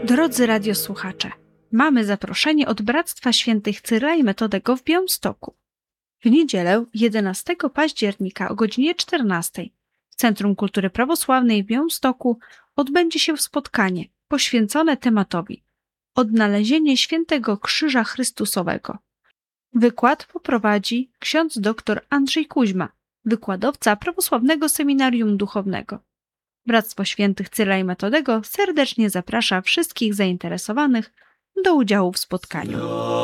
Drodzy radiosłuchacze, mamy zaproszenie od Bractwa Świętych Cyryla i Metodego w Białymstoku. W niedzielę 11 października o godzinie 14 w Centrum Kultury Prawosławnej w Białymstoku odbędzie się spotkanie poświęcone tematowi Odnalezienie Świętego Krzyża Chrystusowego. Wykład poprowadzi ksiądz dr Andrzej Kuźma, wykładowca Prawosławnego Seminarium Duchownego. Bractwo Świętych Cyryla i Metodego serdecznie zaprasza wszystkich zainteresowanych do udziału w spotkaniu.